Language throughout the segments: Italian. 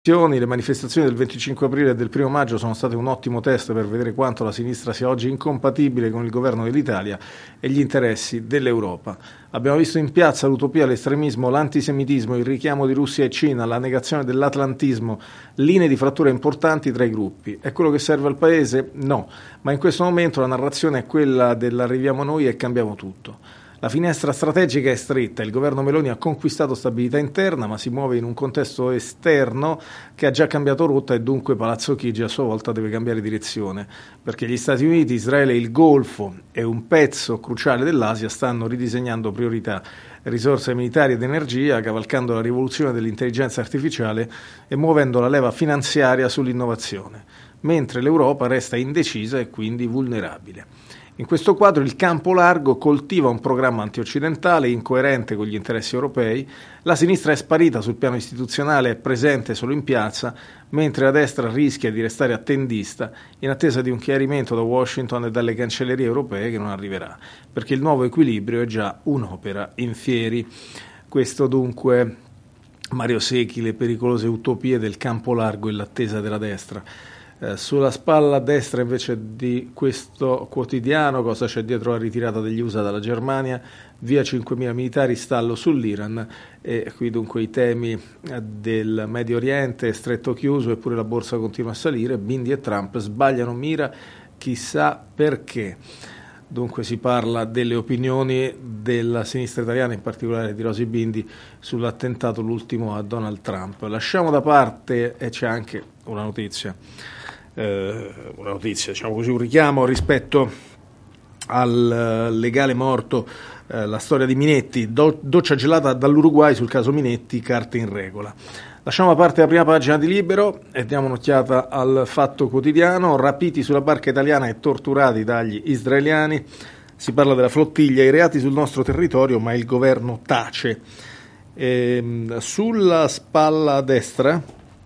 Le manifestazioni del 25 aprile e del 1 maggio sono state un ottimo test per vedere quanto la sinistra sia oggi incompatibile con il governo dell'Italia e gli interessi dell'Europa. Abbiamo visto in piazza l'utopia, l'estremismo, l'antisemitismo, il richiamo di Russia e Cina, la negazione dell'atlantismo, linee di frattura importanti tra i gruppi. È quello che serve al Paese? No, ma in questo momento la narrazione è quella dell'arriviamo noi e cambiamo tutto. La finestra strategica è stretta, il governo Meloni ha conquistato stabilità interna ma si muove in un contesto esterno che ha già cambiato rotta e dunque Palazzo Chigi a sua volta deve cambiare direzione, perché gli Stati Uniti, Israele, il Golfo e un pezzo cruciale dell'Asia stanno ridisegnando priorità, risorse militari ed energia, cavalcando la rivoluzione dell'intelligenza artificiale e muovendo la leva finanziaria sull'innovazione, mentre l'Europa resta indecisa e quindi vulnerabile. In questo quadro il campo largo coltiva un programma antioccidentale incoerente con gli interessi europei, la sinistra è sparita sul piano istituzionale, è presente solo in piazza, mentre la destra rischia di restare attendista in attesa di un chiarimento da Washington e dalle cancellerie europee che non arriverà, perché il nuovo equilibrio è già un'opera in fieri. Questo dunque Mario Secchi, le pericolose utopie del campo largo e l'attesa della destra. Sulla spalla destra invece di questo quotidiano, cosa c'è dietro la ritirata degli USA dalla Germania, via 5.000 militari, stallo sull'Iran, e qui dunque i temi del Medio Oriente, stretto chiuso, eppure la borsa continua a salire, Bindi e Trump sbagliano mira, chissà perché. Dunque si parla delle opinioni della sinistra italiana, in particolare di Rosy Bindi, sull'attentato, l'ultimo a Donald Trump. Lasciamo da parte, e c'è anche una notizia, diciamo così, un richiamo rispetto al legale morto, la storia di Minetti, doccia gelata dall'Uruguay sul caso Minetti, carte in regola. Lasciamo da parte la prima pagina di Libero e diamo un'occhiata al Fatto Quotidiano. Rapiti sulla barca italiana e torturati dagli israeliani. Si parla della flottiglia, i reati sul nostro territorio, ma il governo tace. Sulla spalla destra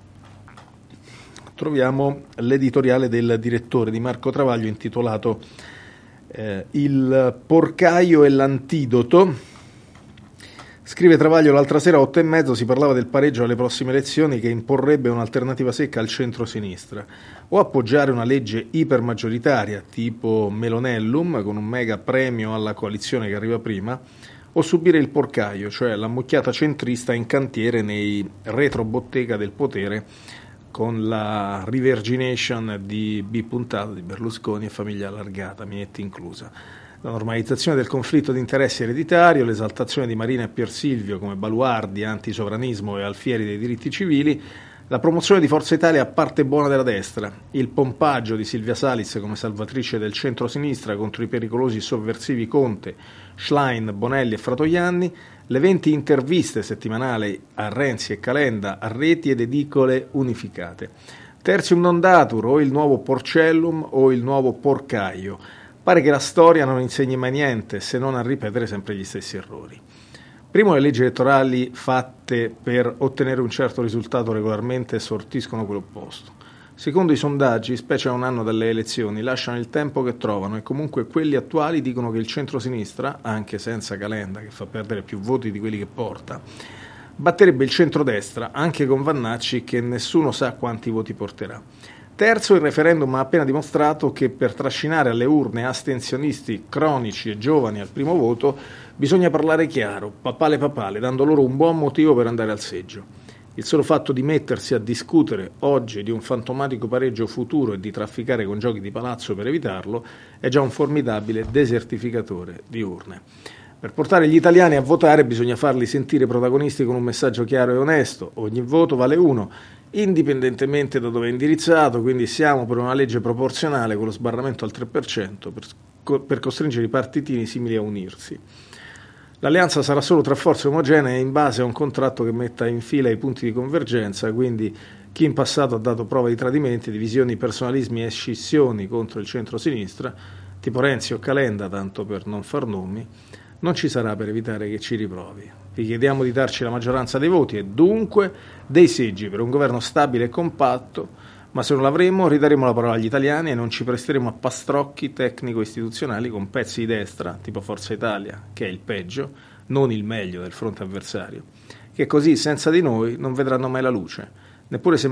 troviamo l'editoriale del direttore di Marco Travaglio intitolato Il porcaio e l'antidoto. Scrive Travaglio: l'altra sera a 8:30 si parlava del pareggio alle prossime elezioni che imporrebbe un'alternativa secca al centro-sinistra, o appoggiare una legge ipermaggioritaria tipo Melonellum con un mega premio alla coalizione che arriva prima, o subire il porcaio, cioè l'ammucchiata centrista in cantiere nei retrobottega del potere con la revergination di B. di Berlusconi e famiglia allargata, Minetti inclusa. La normalizzazione del conflitto di interessi ereditario, l'esaltazione di Marina e Piersilvio come baluardi antisovranismo e alfieri dei diritti civili, la promozione di Forza Italia a parte buona della destra, il pompaggio di Silvia Salis come salvatrice del centro-sinistra contro i pericolosi sovversivi Conte, Schlein, Bonelli e Fratoianni, le 20 interviste settimanali a Renzi e Calenda a reti ed edicole unificate. Tertium non datur, o il nuovo Porcellum o il nuovo Porcaio. Pare che la storia non insegni mai niente se non a ripetere sempre gli stessi errori. Primo, le leggi elettorali fatte per ottenere un certo risultato regolarmente sortiscono quell'opposto. Secondo, i sondaggi, specie a un anno dalle elezioni, lasciano il tempo che trovano e comunque quelli attuali dicono che il centro-sinistra, anche senza Calenda che fa perdere più voti di quelli che porta, batterebbe il centrodestra anche con Vannacci che nessuno sa quanti voti porterà. Terzo, il referendum ha appena dimostrato che per trascinare alle urne astensionisti cronici e giovani al primo voto bisogna parlare chiaro, papale, dando loro un buon motivo per andare al seggio. Il solo fatto di mettersi a discutere oggi di un fantomatico pareggio futuro e di trafficare con giochi di palazzo per evitarlo è già un formidabile desertificatore di urne. Per portare gli italiani a votare bisogna farli sentire protagonisti con un messaggio chiaro e onesto. Ogni voto vale uno, indipendentemente da dove è indirizzato, quindi siamo per una legge proporzionale con lo sbarramento al 3% per costringere i partitini simili a unirsi. L'alleanza sarà solo tra forze omogenee in base a un contratto che metta in fila i punti di convergenza, quindi chi in passato ha dato prova di tradimenti, divisioni, personalismi e scissioni contro il centro-sinistra, tipo Renzi o Calenda, tanto per non far nomi, non ci sarà per evitare che ci riprovi. Vi chiediamo di darci la maggioranza dei voti e dunque dei seggi per un governo stabile e compatto, ma se non l'avremo ridaremo la parola agli italiani e non ci presteremo a pastrocchi tecnico-istituzionali con pezzi di destra, tipo Forza Italia, che è il peggio, non il meglio del fronte avversario, che così senza di noi non vedranno mai la luce, neppure se